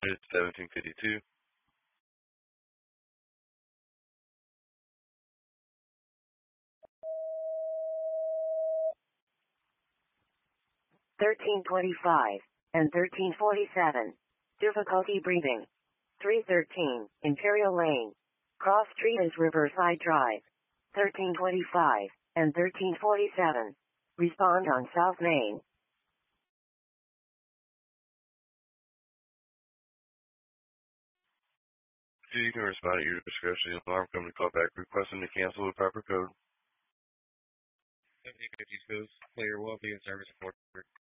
Unit 1752. 1325 and 1347. Difficulty breathing. 313, Imperial Lane. Cross Street is Riverside Drive. 1325 and 1347. Respond on South Main. So you can respond at your discretion. The alarm company call back requesting to cancel the proper code. 1750 goes. Player will be in service for